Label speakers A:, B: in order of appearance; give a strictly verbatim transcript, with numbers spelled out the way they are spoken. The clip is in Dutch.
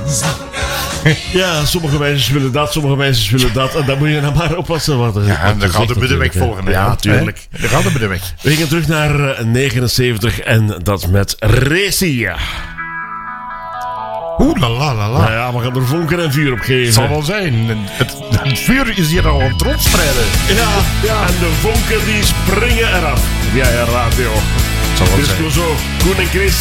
A: Ja, sommige mensen willen dat, sommige mensen willen dat. En dan moet je nou maar oppassen. Wat er,
B: Ja, en dan gaat de weg
A: hè.
B: volgen.
A: Ja, tuurlijk.
B: Dan gaat de weg.
A: We gaan terug naar uh, negenenzeventig en dat met Racy.
B: Oeh, la la la la.
A: Nou ja, we gaan er vonken en vuur op geven.
B: Het zal wel zijn. Het, het vuur is hier al aan het rondspreiden.
A: Ja, ja, en de vonken die springen eraf. Ja, ja, radio.
B: Het zal wel
A: Dit is
B: zijn.
A: gewoon zo. Koen en Chris.